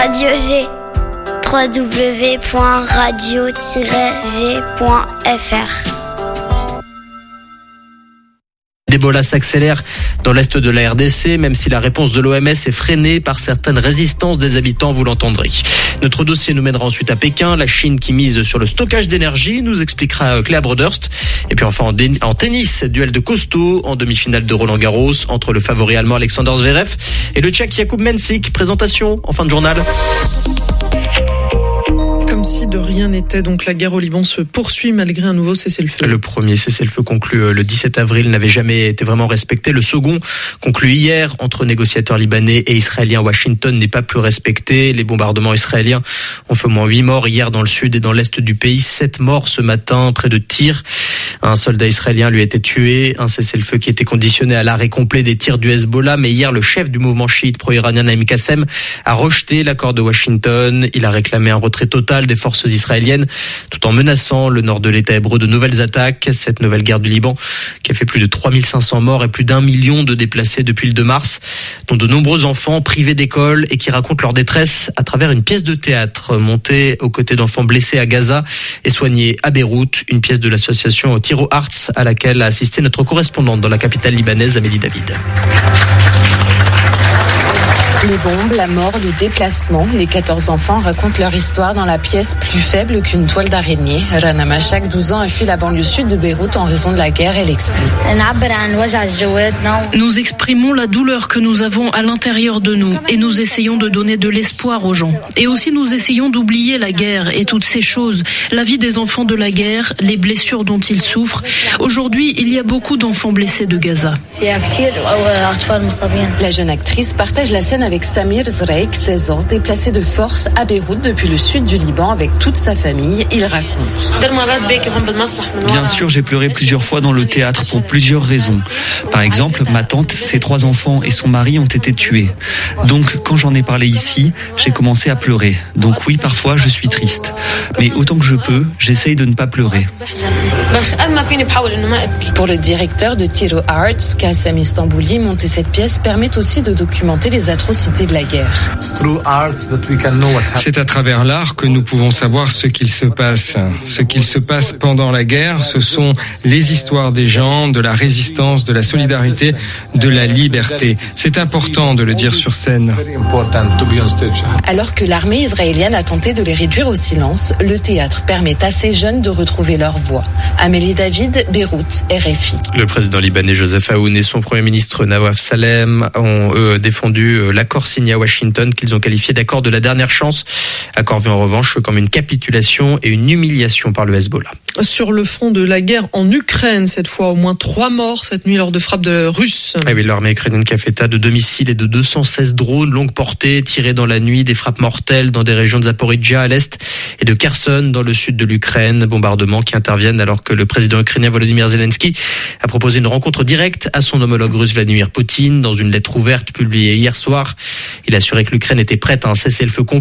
Radio G. www.radio-g.fr. L'Ebola s'accélère dans l'est de la RDC, même si la réponse de l'OMS est freinée par certaines résistances des habitants, vous l'entendrez. Notre dossier nous mènera ensuite à Pékin, la Chine qui mise sur le stockage d'énergie, nous expliquera Claire Brodurst. Et puis enfin en tennis, duel de costaud en demi-finale de Roland-Garros entre le favori allemand Alexander Zverev et le Tchèque Jakub Mensik. Présentation en fin de journal. Comme si de rien n'était, donc la guerre au Liban se poursuit malgré un nouveau cessez-le-feu. Le premier cessez-le-feu conclu le 17 avril n'avait jamais été vraiment respecté. Le second, conclu hier entre négociateurs libanais et israéliens à Washington, n'est pas plus respecté. Les bombardements israéliens ont fait au moins 8 morts hier dans le sud et dans l'est du pays. 7 morts ce matin près de Tyr. Un soldat israélien lui a été tué. Un cessez-le-feu qui était conditionné à l'arrêt complet des tirs du Hezbollah. Mais hier, le chef du mouvement chiite pro-iranien Naim Qassem a rejeté l'accord de Washington. Il a réclamé un retrait total des forces israéliennes, tout en menaçant le nord de l'État hébreu de nouvelles attaques. Cette nouvelle guerre du Liban qui a fait plus de 3500 morts et plus d'1 million de déplacés depuis le 2 mars, dont de nombreux enfants privés d'école et qui racontent leur détresse à travers une pièce de théâtre montée aux côtés d'enfants blessés à Gaza et soignés à Beyrouth, une pièce de l'association Tiro Arts à laquelle a assisté notre correspondante dans la capitale libanaise, Amélie David. Les bombes, la mort, le déplacement. Les 14 enfants racontent leur histoire dans la pièce plus faible qu'une toile d'araignée. Rana Machak, 12 ans, a fui la banlieue sud de Beyrouth en raison de la guerre. Elle explique. Nous exprimons la douleur que nous avons à l'intérieur de nous et nous essayons de donner de l'espoir aux gens. Et aussi nous essayons d'oublier la guerre et toutes ces choses. La vie des enfants de la guerre, les blessures dont ils souffrent. Aujourd'hui, il y a beaucoup d'enfants blessés de Gaza. La jeune actrice partage la scène avec Samir Zreik, 16 ans, déplacé de force à Beyrouth depuis le sud du Liban avec toute sa famille. Il raconte. Bien sûr, j'ai pleuré plusieurs fois dans le théâtre pour plusieurs raisons. Par exemple, ma tante, ses 3 enfants et son mari ont été tués. Donc, quand j'en ai parlé ici, j'ai commencé à pleurer. Donc oui, parfois, je suis triste. Mais autant que je peux, j'essaye de ne pas pleurer. Pour le directeur de Tiro Arts, Qassem Istanbouli, monter cette pièce permet aussi de documenter les atrocités de la guerre. C'est à travers l'art que nous pouvons savoir ce qu'il se passe. Ce qu'il se passe pendant la guerre, ce sont les histoires des gens, de la résistance, de la solidarité, de la liberté. C'est important de le dire sur scène. Alors que l'armée israélienne a tenté de les réduire au silence, le théâtre permet à ces jeunes de retrouver leur voix. Amélie David, Beyrouth, RFI. Le président libanais Joseph Aoun et son premier ministre Nawaf Salem ont défendu l'accord signé à Washington qu'ils ont qualifié d'accord de la dernière chance. Accord vu en revanche comme une capitulation et une humiliation par le Hezbollah. Sur le front de la guerre en Ukraine, cette fois, au moins 3 morts cette nuit lors de frappes russes. Ah oui, l'armée ukrainienne qui a fait état de 2 missiles et de 216 drones longue portée tirés dans la nuit, des frappes mortelles dans des régions de Zaporizhzhia à l'est et de Kherson dans le sud de l'Ukraine. Bombardements qui interviennent alors que le président ukrainien Volodymyr Zelensky a proposé une rencontre directe à son homologue russe Vladimir Poutine. Dans une lettre ouverte publiée hier soir, il a assuré que l'Ukraine était prête à un cessez-le-feu complet